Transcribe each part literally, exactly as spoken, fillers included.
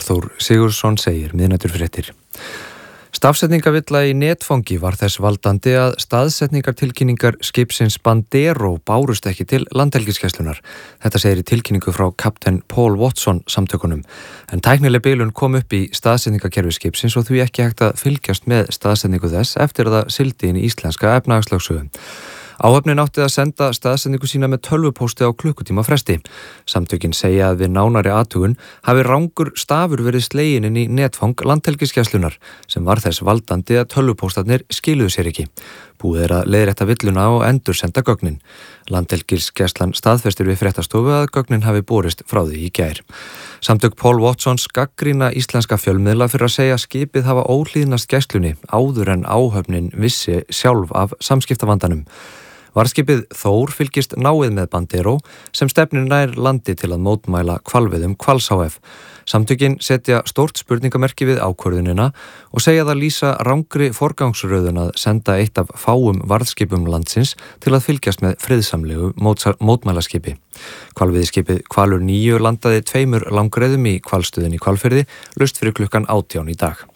Þór Sigurðsson segir miðnæturfréttir. Stafsetningavilla í netfangi var þess valdandi að staðsetningartilkynningar skipsins Bandero bárust ekki til Landhelgisgæslunnar. Þetta segir í tilkynningu frá kaptein Paul Watson samtökunum. En tæknileg bilun kom upp í staðsetningakerfi skipsins og því ekki hægt að fylgjast með staðsetningu þess eftir að það sigldi inn í íslenska efnahagslögsögu. Áhöfnin átti að senda staðsendingu sína með tölvupósti á klukkutíma fresti. Samtökin segja að við nánari athugun hafi rangur stafur verið sleginn inn í netfang Landhelgisgæslunnar sem var þess valdandi að tölvupóstarnir skiluðu sér ekki. Búið er að leiðrétta villuna og endursenda gögnin. Landhelgisgæslan staðfestir við fréttastofu að gögnin hafi borist frá því í gær. Samtök Paul Watsons gagnrýna íslenska fjölmiðla fyrir að segja skipið hafa óhlýðnast gæslunni áður en áhöfnin vissi sjálf af samskiptavandanum. Varðskipið Þór fylgist náið með Bandero sem stefnir nær landi til að mótmæla hvalveiðum Hvals H F. Samtökin setja stórt spurningamerki við ákvörðunina og segja það lýsa rangri forgangsröðun að senda eitt af fáum varðskipum landsins til að fylgjast með friðsamlegu mótmælaskipi. Hvalveiðiskipið Hvalur níu landaði tveimur langreiðum í hvalstöðinni í Hvalfirði laust fyrir klukkan átján í dag.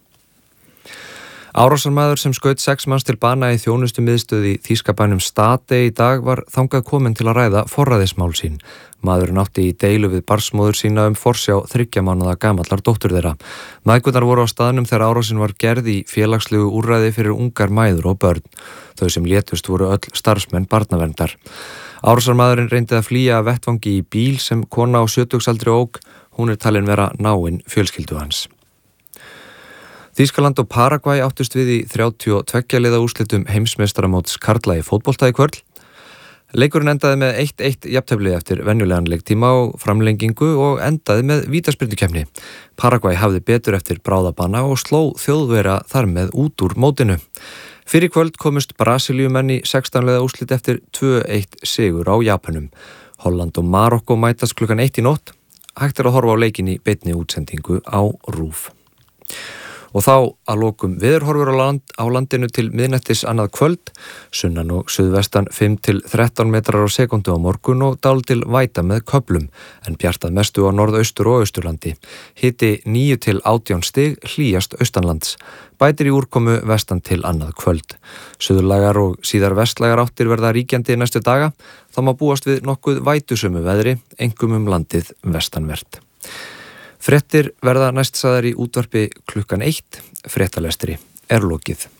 Árásarmaður sem skaut sex manns til bana í þjónustu miðstöð í þýska bænum Stade í dag var þangað kominn til að ræða forræðismál sín. Maðurinn átti í deilu við barnsmóður sína um forsjá þriggja mánaða gamallar dóttur þeirra. Mæðgurnar voru á staðnum þegar árásin var gerð í félagslegu úrræði fyrir ungar mæður og börn. Þau sem létust voru öll starfsmenn barnaverndar. Árásarmaðurinn reyndi að flýja af vettvangi í bíl sem kona á sjötugsaldri ók. Hún er talin vera náin fjölskyldu hans. Þýskaland og Paragvæ áttust við í þrjátíu og tveggja liða úrslitum heimsmeistaramóts karla í fótbolta í kvöld. Leikurinn endaði með eitt eitt jafntefli eftir venjulegan leiktíma og framlengingu og endaði með vítaspyrnukeppni. Paragvæ hafði betur eftir bráðabanna og sló Þjóðverja þar með út úr mótinu. Fyrir kvöld komust Brasilíumenn í sextán liða úrslit eftir tvö eitt sigur á Japanum. Holland og Marokko mætast klukkan eitt í nótt. Hægt er að horfa á leikinn í beinni útsendingu á RÚV. Og þá að lokum veðurhorfur á, land, á landinu til miðnættis annað kvöld, sunnan og suðvestan fimm til þrettán metrar á sekundu á morgun og dálítil væta með köflum, en bjartað mestu á norðaustur og austurlandi. Hiti níu til átján stig hlýjast austanlands. Bætir í úrkomu vestan til annað kvöld. Suðurlægar og síðar vestlægar áttir verða ríkjandi næstu daga, þá má búast við nokkuð vætusömu veðri, einkum um landið vestanvert. Fréttir verða næst sagðar í útvarpi klukkan eitt. Fréttalestri er lokið.